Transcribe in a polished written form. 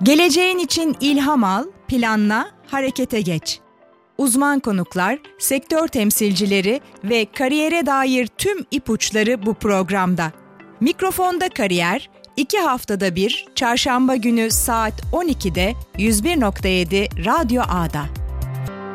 Geleceğin için ilham al, planla, harekete geç. Uzman konuklar, sektör temsilcileri ve kariyere dair tüm ipuçları bu programda. Mikrofonda Kariyer, 2 haftada bir, Çarşamba günü saat 12'de 101.7 Radyo A'da.